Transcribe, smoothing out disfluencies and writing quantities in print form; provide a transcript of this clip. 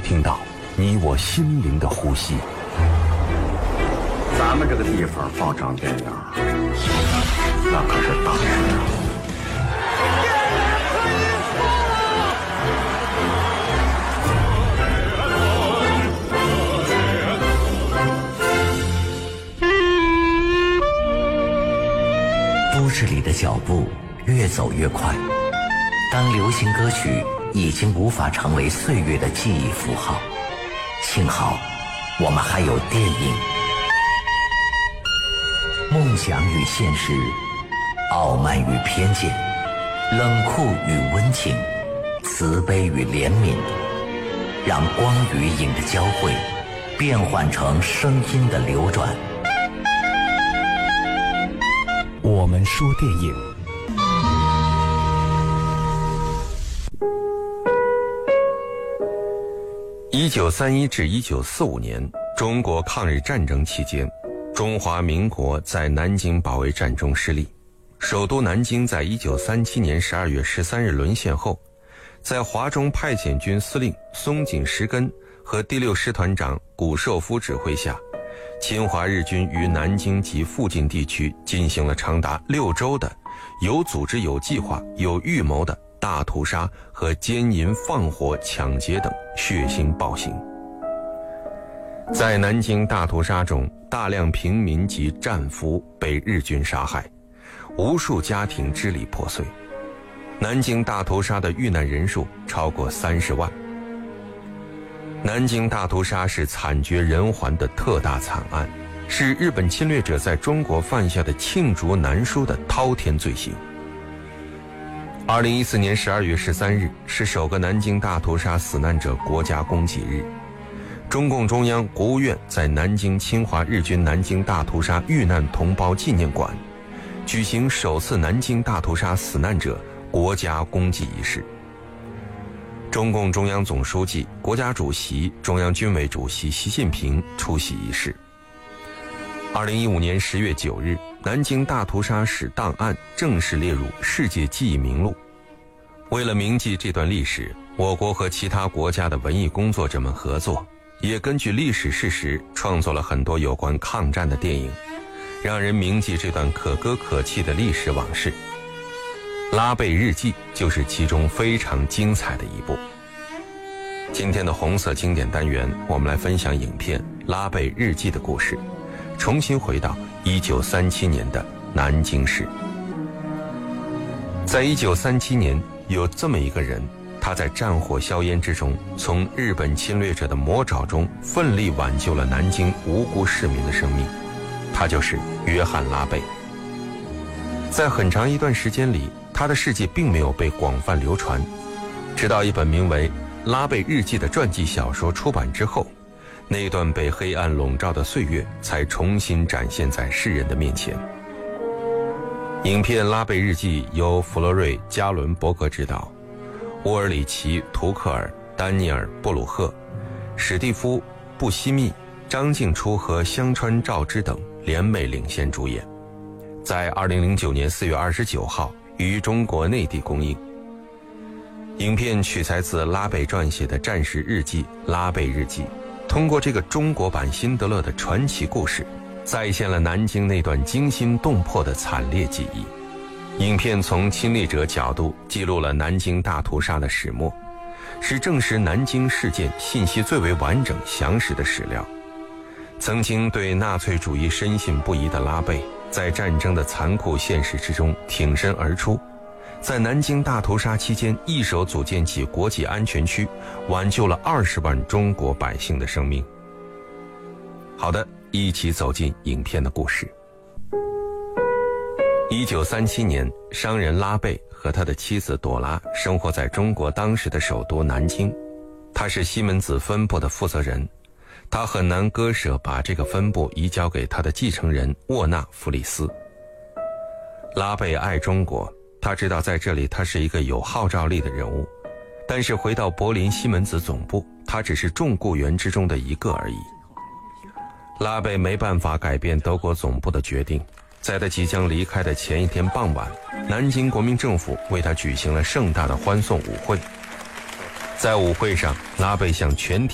听到你我心灵的呼吸。 咱们这个地方放场电影，那可是大事啊！ 都市里的脚步越走越快，当流行歌曲已经无法成为岁月的记忆符号，幸好我们还有电影。梦想与现实，傲慢与偏见，冷酷与温情，慈悲与怜悯，让光与影的交汇变换成声音的流转。 我们说电影。 1931至1945年，中国抗日战争期间，中华民国在南京保卫战中失利，首都南京在1937年12月13日沦陷后，在华中派遣军司令松井石根和第6师团长谷寿夫指挥下，侵华日军于南京及附近地区进行了长达6周的有组织、有计划、有预谋的大屠杀和奸淫、放火、抢劫等血腥暴行。在南京大屠杀中，大量平民及战俘被日军杀害，无数家庭支离破碎。南京大屠杀的遇难人数超过30万。南京大屠杀是惨绝人寰的特大惨案，是日本侵略者在中国犯下的罄竹难书的滔天罪行。2014年12月13日是首个南京大屠杀死难者国家公祭日。中共中央、国务院在南京侵华日军南京大屠杀遇难同胞纪念馆举行首次南京大屠杀死难者国家公祭仪式。中共中央总书记、国家主席、中央军委主席习近平出席仪式。2015年10月9日，南京大屠杀史档案正式列入世界记忆名录。为了铭记这段历史，我国和其他国家的文艺工作者们合作，也根据历史事实创作了很多有关抗战的电影，让人铭记这段可歌可泣的历史往事。拉贝日记就是其中非常精彩的一部。今天的红色经典单元，我们来分享影片《拉贝日记》的故事，重新回到1937年的南京市。在1937年，有这么一个人，他在战火硝烟之中，从日本侵略者的魔爪中奋力挽救了南京无辜市民的生命，他就是约翰·拉贝。在很长一段时间里，他的事迹并没有被广泛流传，直到一本名为《拉贝日记》的传记小说出版之后，那段被黑暗笼罩的岁月才重新展现在世人的面前。影片《拉贝日记》由弗洛瑞·加伦伯格执导，沃尔里奇·图克尔、丹尼尔·布鲁赫、史蒂夫·布西密、张静初和香川照之等联袂领衔主演，在2009年4月29号于中国内地公映。影片取材自拉贝撰写的战时日记《拉贝日记》，通过这个中国版辛德勒的传奇故事，再现了南京那段惊心动魄的惨烈记忆。影片从亲历者角度记录了南京大屠杀的始末，是证实南京事件信息最为完整详实的史料。曾经对纳粹主义深信不疑的拉贝，在战争的残酷现实之中挺身而出，在南京大屠杀期间一手组建起国际安全区，挽救了20万中国百姓的生命。好的，一起走进影片的故事。1937年，商人拉贝和他的妻子朵拉生活在中国当时的首都南京。他是西门子分部的负责人，他很难割舍把这个分部移交给他的继承人沃纳·弗里斯。拉贝爱中国，他知道在这里他是一个有号召力的人物，但是回到柏林西门子总部，他只是众雇员之中的一个而已。拉贝没办法改变德国总部的决定，在他即将离开的前一天傍晚，南京国民政府为他举行了盛大的欢送舞会。在舞会上，拉贝向全体